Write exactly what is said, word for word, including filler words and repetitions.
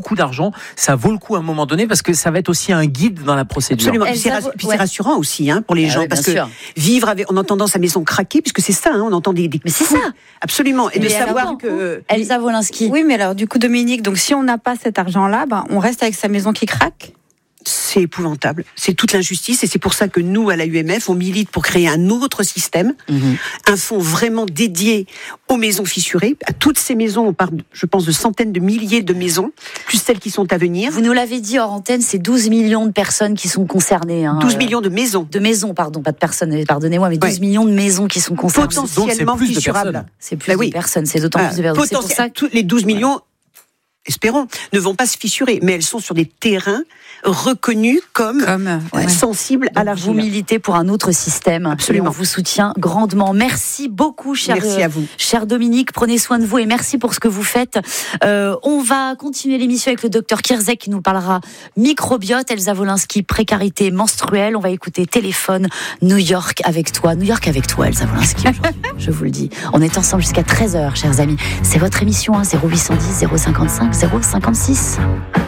beaucoup d'argent, ça vaut le coup à un moment donné parce que ça va être aussi un guide dans la procédure. Absolument. Puis c'est, rass- puis c'est rassurant aussi hein, pour les ah gens oui, parce que sûr. vivre avec, on entend dans sa maison craquer, puisque c'est ça, hein, on entend des, des mais c'est ça. Absolument. Et mais de savoir alors, que Elsa Wolinski. Oui, mais alors du coup, Dominique, donc si on n'a pas cet argent-là, ben, on reste avec sa maison qui craque. c'est épouvantable. C'est toute l'injustice et c'est pour ça que nous, à la U M F, on milite pour créer un autre système, mmh. un fonds vraiment dédié aux maisons fissurées, à toutes ces maisons. On parle, je pense, de centaines de milliers de maisons, plus celles qui sont à venir. Vous nous l'avez dit hors antenne, c'est douze millions de personnes qui sont concernées. Hein, douze millions de maisons. De maisons, pardon, pas de personnes, pardonnez-moi, mais douze ouais. millions de maisons qui sont concernées. Potentiellement Donc, c'est fissurables. C'est plus bah oui. de personnes, c'est d'autant ah, plus de personnes. C'est pour ça que tous les douze millions... Ouais. espérons, ne vont pas se fissurer, mais elles sont sur des terrains reconnus comme, comme ouais. sensibles Donc à l'argile. Vous militez pour un autre système. Absolument. Et on vous soutient grandement. Merci beaucoup, cher, merci à vous. cher Dominique. Prenez soin de vous et merci pour ce que vous faites. Euh, on va continuer l'émission avec le docteur Kierzek qui nous parlera microbiote. Elsa Wolinski, précarité menstruelle. On va écouter Téléphone New York avec toi. New York avec toi, Elsa Wolinski. Je vous le dis. On est ensemble jusqu'à treize heures, chers amis. C'est votre émission, hein, zéro huit cent dix, zéro cinquante-cinq, zéro cinquante-six.